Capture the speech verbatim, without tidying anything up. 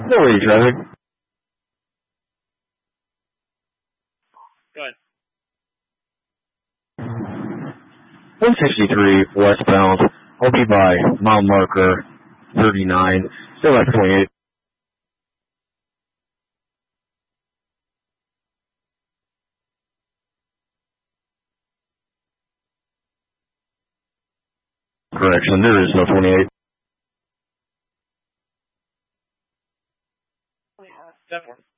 four eighty traffic. Go ahead. one sixty-three westbound. I'll be by mile marker thirty-nine. Still at twenty-eight. Correction, there is no twenty-eight. Seven.